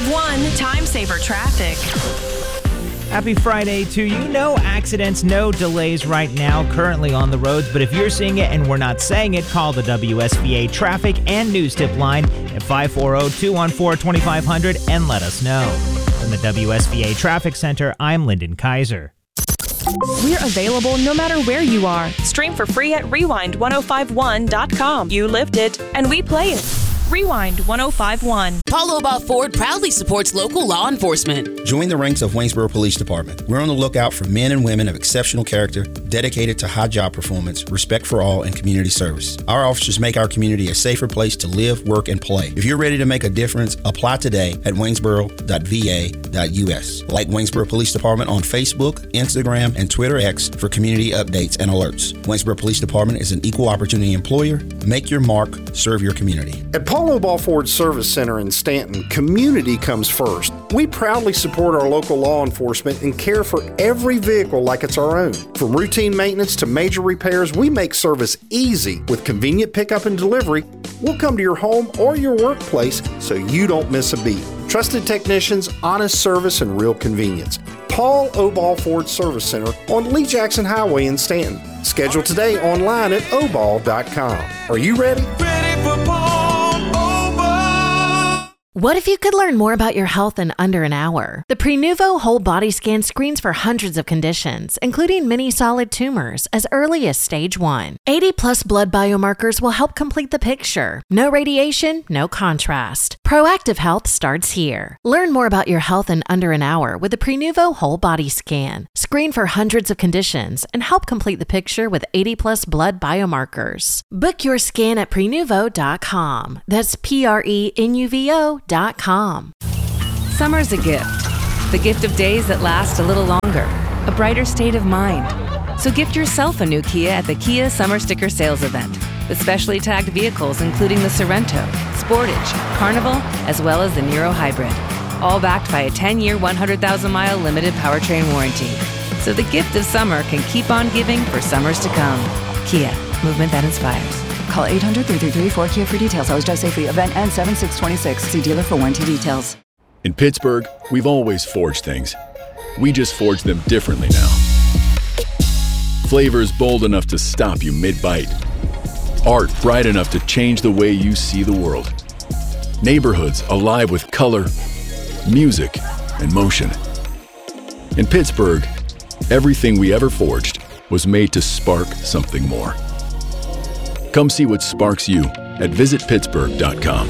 1051 Time Saver Traffic. Happy Friday to you. No accidents, no delays right now currently on the roads, but if you're seeing it and we're not saying it, call the WSVA traffic and news tip line at 540-214-2500 and let us know. From the WSVA Traffic Center, I'm Lyndon Kaiser. We're available no matter where you are. Stream for free at rewind1051.com. You lived it, and we play it. Rewind 1051. Paul Obaugh Ford proudly supports local law enforcement. Join the ranks of Waynesboro Police Department. We're on the lookout for men and women of exceptional character, dedicated to high job performance, respect for all, and community service. Our officers make our community a safer place to live, work, and play. If you're ready to make a difference, apply today at waynesboro.va.us. Like Waynesboro Police Department on Facebook, Instagram, and Twitter X for community updates and alerts. Waynesboro Police Department is an equal opportunity employer. Make your mark, serve your community. At Paul Obaugh Ford Service Center in Stanton, community comes first. We proudly support our local law enforcement and care for every vehicle like it's our own. From routine maintenance to major repairs, we make service easy with convenient pickup and delivery. We'll come to your home or your workplace so you don't miss a beat. Trusted technicians, honest service, and real convenience. Paul Obaugh Ford Service Center on Lee Jackson Highway in Stanton. Schedule today online at obaugh.com. Are you ready? Ready for Paul Obaugh. What if you could learn more about your health in under an hour? The Prenuvo Whole Body Scan screens for hundreds of conditions, including many solid tumors, as early as stage 1. 80-plus blood biomarkers will help complete the picture. No radiation, no contrast. Proactive health starts here. Learn more about your health in under an hour with the Prenuvo Whole Body Scan. Screen for hundreds of conditions and help complete the picture with 80-plus blood biomarkers. Book your scan at Prenuvo.com. That's Prenuvo.com. Summer's a gift. The gift of days that last a little longer. A brighter state of mind. So gift yourself a new Kia at the Kia Summer Sticker Sales Event. With specially tagged vehicles including the Sorento, Sportage, Carnival, as well as the Niro Hybrid. All backed by a 10-year, 100,000-mile limited powertrain warranty. So the gift of summer can keep on giving for summers to come. Kia, movement that inspires. Call 800-333-4KIA for details. Always drive safely. Event ends 7/6/26. See dealer for warranty details. In Pittsburgh, we've always forged things. We just forge them differently now. Flavors bold enough to stop you mid-bite. Art bright enough to change the way you see the world. Neighborhoods alive with color, music, and motion. In Pittsburgh, everything we ever forged was made to spark something more. Come see what sparks you at visitpittsburgh.com.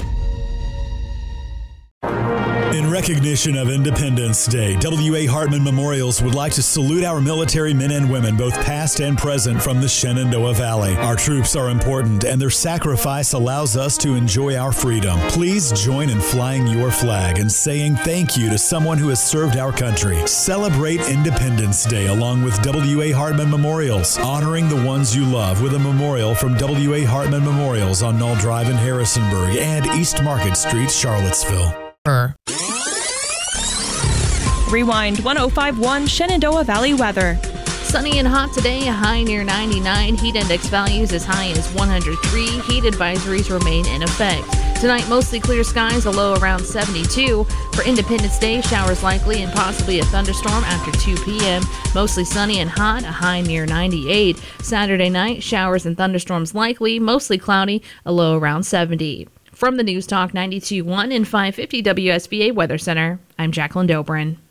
In recognition of Independence Day, W.A. Hartman Memorials would like to salute our military men and women, both past and present, from the Shenandoah Valley. Our troops are important, and their sacrifice allows us to enjoy our freedom. Please join in flying your flag and saying thank you to someone who has served our country. Celebrate Independence Day along with W.A. Hartman Memorials, honoring the ones you love with a memorial from W.A. Hartman Memorials on Knoll Drive in Harrisonburg and East Market Street, Charlottesville. Rewind 1051 Shenandoah Valley weather. Sunny and hot today, a high near 99. Heat index values as high as 103. Heat advisories remain in effect. Tonight, mostly clear skies, a low around 72. For Independence Day, showers likely and possibly a thunderstorm after 2 p.m. Mostly sunny and hot, a high near 98. Saturday night, showers and thunderstorms likely, mostly cloudy, a low around 70. From the News Talk 92.1 and 550 WSVA Weather Center, I'm Jacqueline Dobrin.